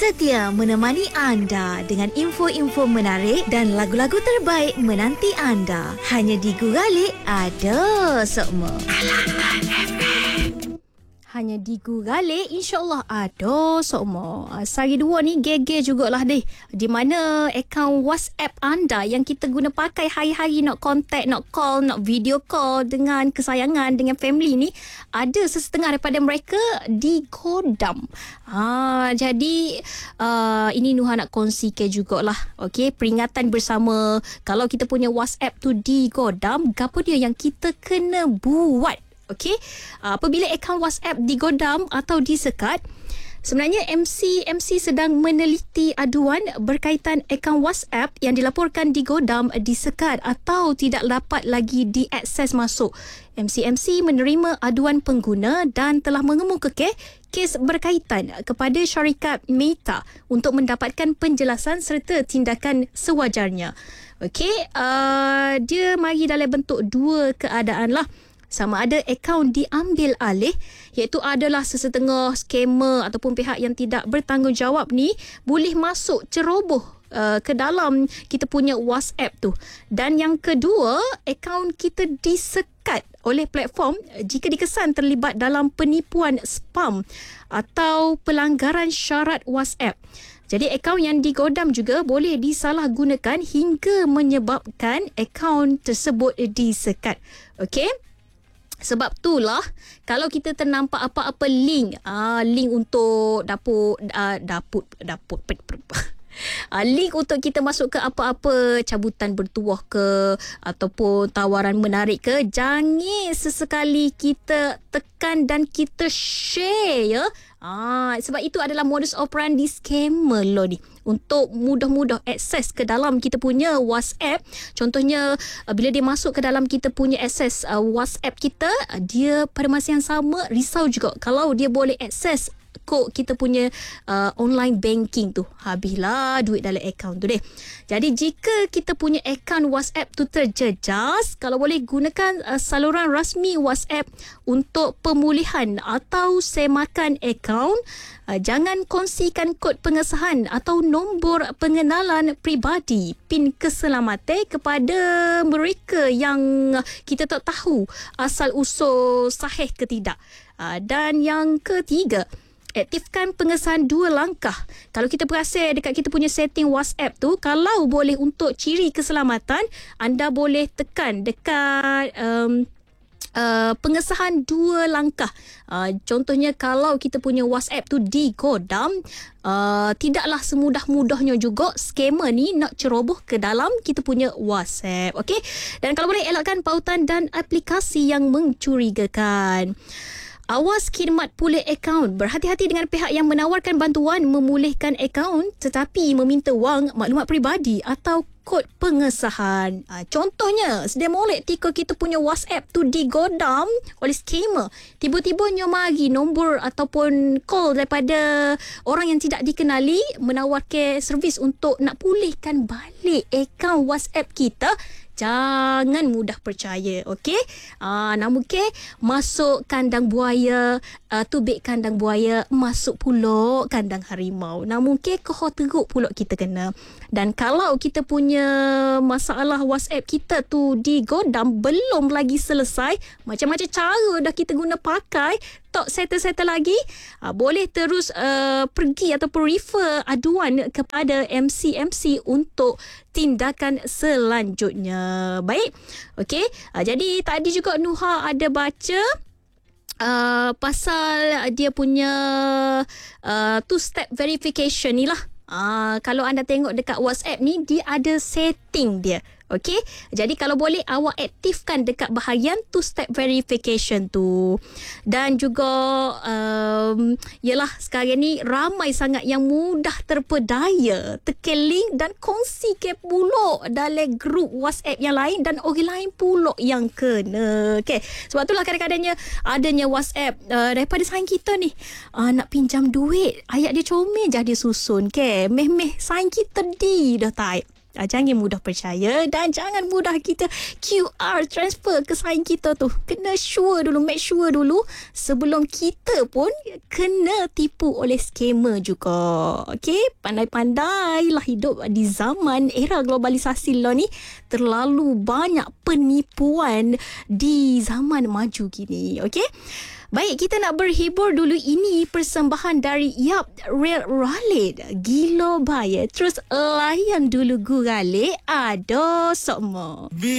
Setia menemani anda dengan info-info menarik dan lagu-lagu terbaik menanti anda. Hanya di Gugalik ada semua. Hanya di Gugalik, insyaAllah ada semua. Sehari dua ni geger jugalah deh. Di mana akaun WhatsApp anda yang kita guna pakai hari-hari nak contact, nak call, nak video call dengan kesayangan, dengan family ni, ada sesetengah daripada mereka digodam. Jadi ini Nuha nak kongsikan jugalah. Okay, peringatan bersama kalau kita punya WhatsApp tu digodam, apa dia yang kita kena buat? Okey, apabila akaun WhatsApp digodam atau disekat, sebenarnya MC sedang meneliti aduan berkaitan akaun WhatsApp yang dilaporkan digodam, disekat atau tidak dapat lagi diakses masuk. MC menerima aduan pengguna dan telah mengemukakan kes berkaitan kepada syarikat Meta untuk mendapatkan penjelasan serta tindakan sewajarnya. Okey, dia mari dalam bentuk dua keadaan lah. Sama ada akaun diambil alih, iaitu adalah sesetengah skamer ataupun pihak yang tidak bertanggungjawab ni boleh masuk ceroboh ke dalam kita punya WhatsApp tu. Dan yang kedua, akaun kita disekat oleh platform jika dikesan terlibat dalam penipuan spam atau pelanggaran syarat WhatsApp. Jadi akaun yang digodam juga boleh disalahgunakan hingga menyebabkan akaun tersebut disekat. Okey? Sebab itulah kalau kita ternampak apa-apa link untuk link untuk kita masuk ke apa-apa cabutan bertuah ke ataupun tawaran menarik ke, jangan sesekali kita tekan dan kita share ya. Sebab itu adalah modus operandi scammer lo ni untuk mudah-mudah akses ke dalam kita punya WhatsApp. Contohnya bila dia masuk ke dalam kita punya akses WhatsApp kita, dia pada masa yang sama risau juga kalau dia boleh akses kod kita punya online banking tu. Habislah duit dalam akaun tu deh. Jadi jika kita punya akaun WhatsApp tu terjejas, kalau boleh gunakan saluran rasmi WhatsApp untuk pemulihan atau semakan akaun. Jangan kongsikan kod pengesahan atau nombor pengenalan peribadi, PIN keselamatan kepada mereka yang kita tak tahu asal usul sahih ke tidak. Dan yang ketiga, aktifkan pengesahan 2 langkah. Kalau kita perasan dekat kita punya setting WhatsApp tu, kalau boleh untuk ciri keselamatan, anda boleh tekan dekat pengesahan 2 langkah. Contohnya kalau kita punya WhatsApp tu digodam, tidaklah semudah-mudahnya juga scammer ni nak ceroboh ke dalam kita punya WhatsApp. Okey? Dan kalau boleh elakkan pautan dan aplikasi yang mencurigakan. Awas khidmat pulih akaun. Berhati-hati dengan pihak yang menawarkan bantuan memulihkan akaun tetapi meminta wang, maklumat peribadi atau kod pengesahan. Contohnya, sedia molek ketika kita punya WhatsApp tu digodam oleh scammer. Tiba-tiba mari nombor ataupun call daripada orang yang tidak dikenali menawarkan servis untuk nak pulihkan balik akaun WhatsApp kita. Jangan mudah percaya, okey? Namun masuk kandang buaya, tubik kandang buaya, masuk pula kandang harimau. Namun kohor teruk pula kita kena. Dan kalau kita punya masalah WhatsApp kita tu digodam, belum lagi selesai, macam-macam cara dah kita guna pakai, tak settle lagi, boleh terus pergi ataupun refer aduan kepada MC untuk tindakan selanjutnya. Baik. Okey. Jadi tadi juga Nuha ada baca pasal dia punya two-step verification ni lah. Kalau anda tengok dekat WhatsApp ni, dia ada setting dia. Okey, jadi kalau boleh awak aktifkan dekat bahagian two-step verification tu. Dan juga yalah sekarang ni ramai sangat yang mudah terpedaya. Tekan link dan kongsikan pula dalam grup WhatsApp yang lain dan orang lain pula yang kena. Okey, sebab itulah kadang-kadangnya adanya WhatsApp daripada saing kita ni nak pinjam duit, ayat dia comel je dia susun. Okey, meh saing kita dah type. Jangan mudah percaya dan jangan mudah kita QR transfer ke sign kita tu. Kena sure dulu, make sure dulu sebelum kita pun kena tipu oleh scammer juga. Okey, pandai-pandailah hidup di zaman era globalisasi lah ni. Terlalu banyak penipuan di zaman maju gini. Okey. Baik, kita nak berhibur dulu. Ini persembahan dari Red Raleigh. Gila bayar. Terus layan dulu Gurale. Ada semua.